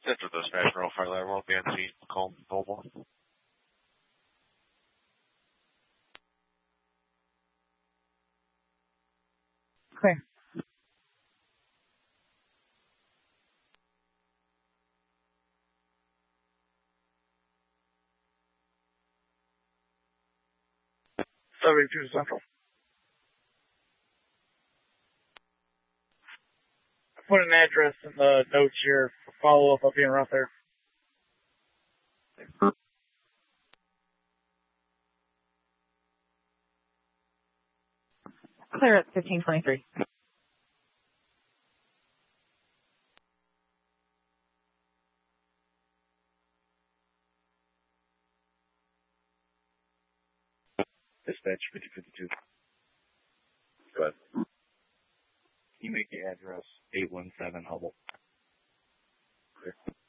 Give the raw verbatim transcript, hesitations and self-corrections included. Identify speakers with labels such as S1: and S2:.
S1: Central Dispatch, Royal Fire Line, Royal Band Scene, Macomb, Noble.
S2: Clear.
S3: seventy-two Central. I put an address in the notes here for follow-up. I'll be around there.
S2: Clear at fifteen twenty-three.
S4: Dispatch fifty fifty-two. Go ahead. Can you make the address eight one seven Hubble? Clear.